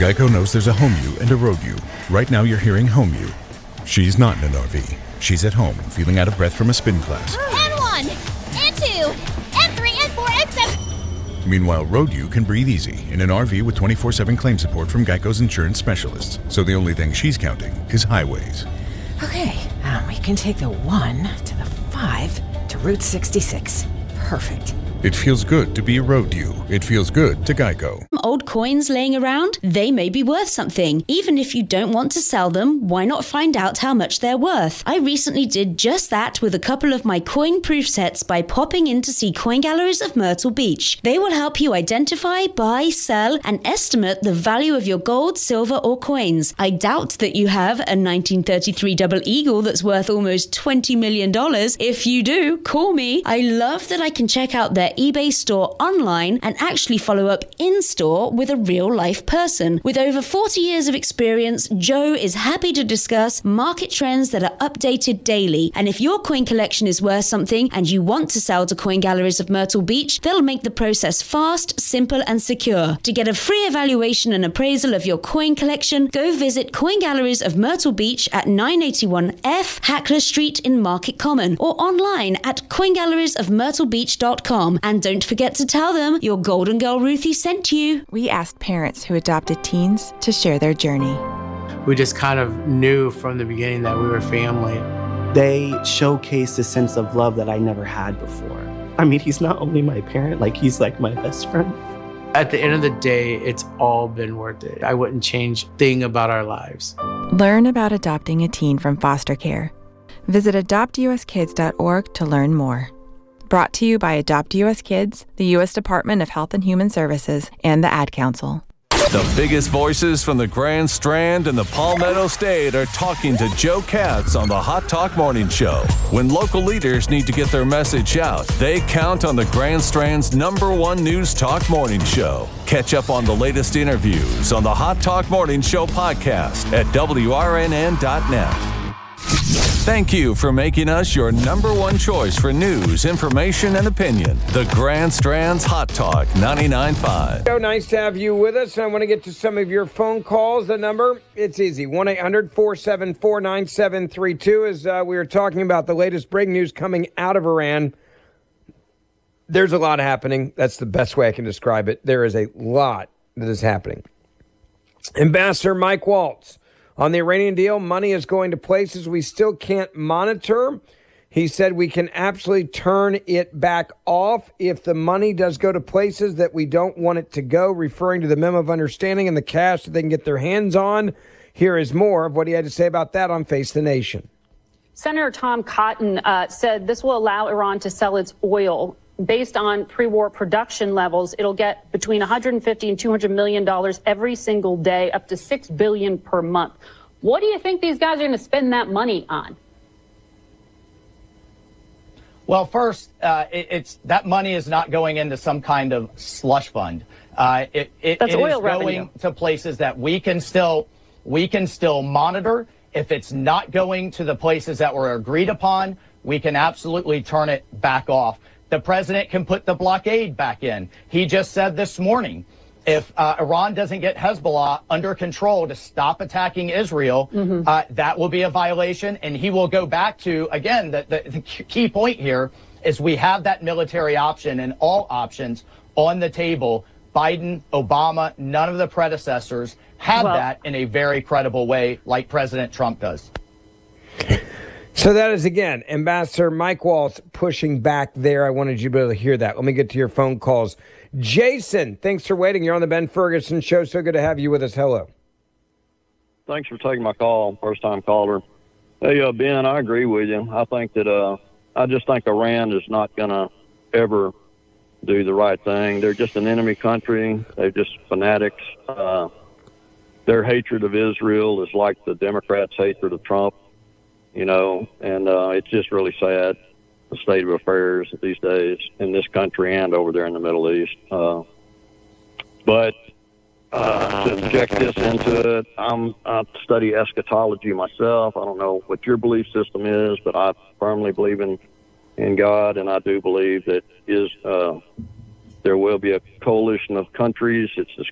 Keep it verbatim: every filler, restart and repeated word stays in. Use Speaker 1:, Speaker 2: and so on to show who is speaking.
Speaker 1: Geico knows there's a home you and a road you. Right now you're hearing home you. She's not in an R V. She's at home, feeling out of breath from a spin class.
Speaker 2: And one, and two, and three, and four, and seven.
Speaker 1: Meanwhile, road you can breathe easy in an R V with twenty-four seven claim support from Geico's insurance specialists. So the only thing she's counting is highways.
Speaker 3: Okay, um, we can take the one to the five to Route sixty-six. Perfect.
Speaker 1: It feels good to be a road you. It feels good to Geico.
Speaker 4: Old coins laying around? They may be worth something. Even if you don't want to sell them, why not find out how much they're worth? I recently did just that with a couple of my coin proof sets by popping in to see Coin Galleries of Myrtle Beach. They will help you identify, buy, sell, and estimate the value of your gold, silver, or coins. I doubt that you have a nineteen thirty-three Double Eagle that's worth almost twenty million dollars. If you do, call me. I love that I can check out their eBay store online and actually follow up in-store with a real-life person. With over forty years of experience, Joe is happy to discuss market trends that are updated daily. And if your coin collection is worth something and you want to sell to Coin Galleries of Myrtle Beach, they'll make the process fast, simple, and secure. To get a free evaluation and appraisal of your coin collection, go visit Coin Galleries of Myrtle Beach at nine eighty-one F Hackler Street in Market Common or online at coin galleries of myrtle beach dot com. And don't forget to tell them your Golden Girl Ruthie sent you.
Speaker 5: We asked parents who adopted teens to share their journey.
Speaker 6: We just kind of knew from the beginning that we were family.
Speaker 7: They showcased a sense of love that I never had before. I mean, he's not only my parent, like he's like my best friend.
Speaker 6: At the end of the day, it's all been worth it. I wouldn't change a thing about our lives.
Speaker 5: Learn about adopting a teen from foster care. Visit adopt u s kids dot org to learn more. Brought to you by Adopt U S Kids, the U S Department of Health and Human Services, and the Ad Council.
Speaker 8: The biggest voices from the Grand Strand and the Palmetto State are talking to Joe Katz on the Hot Talk Morning Show. When local leaders need to get their message out, they count on the Grand Strand's number one news talk morning show. Catch up on the latest interviews on the Hot Talk Morning Show podcast at W R N N dot net. Thank you for making us your number one choice for news, information, and opinion. The Grand Strand's Hot Talk ninety-nine point five.
Speaker 9: So nice to have you with us. I want to get to some of your phone calls. The number, it's easy. one eight hundred four seven four nine seven three two. As uh, we were talking about the latest breaking news coming out of Iran. There's a lot happening. That's the best way I can describe it. There is a lot that is happening. Ambassador Mike Waltz. On the Iranian deal, money is going to places we still can't monitor. He said we can absolutely turn it back off if the money does go to places that we don't want it to go, referring to the memo of understanding and the cash that they can get their hands on. Here is more of what he had to say about that on Face the Nation.
Speaker 10: Senator Tom Cotton uh, said this will allow Iran to sell its oil based on pre-war production levels. It'll get between one hundred fifty and two hundred million dollars every single day, up to six billion dollars per month. What do you think these guys are going to spend that money on?
Speaker 11: Well, first, uh, it, it's that money is not going into some kind of slush fund. Uh, it it,
Speaker 10: That's
Speaker 11: it
Speaker 10: oil
Speaker 11: is
Speaker 10: revenue.
Speaker 11: going to places that we can still we can still monitor. If it's not going to the places that were agreed upon, we can absolutely turn it back off. The president can put the blockade back in. He just said this morning, if uh, Iran doesn't get Hezbollah under control to stop attacking Israel, mm-hmm. uh, that will be a violation. And he will go back to, again, the, the, the key point here is we have that military option and all options on the table. Biden, Obama, none of the predecessors had
Speaker 10: well,
Speaker 11: that in a very credible way like President Trump does.
Speaker 9: So that is, again, Ambassador Mike Waltz pushing back there. I wanted you to be able to hear that. Let me get to your phone calls. Jason, thanks for waiting. You're on the Ben Ferguson Show. So good to have you with us. Hello.
Speaker 12: Thanks for taking my call. First-time caller. Hey, uh, Ben, I agree with you. I think that uh, I just think Iran is not going to ever do the right thing. They're just an enemy country. They're just fanatics. Uh, their hatred of Israel is like the Democrats' hatred of Trump. You know, and uh, it's just really sad, the state of affairs these days in this country and over there in the Middle East. Uh, but uh, to inject this into it, I'm, I study eschatology myself. I don't know what your belief system is, but I firmly believe in, in God, and I do believe that is uh, there will be a coalition of countries. It's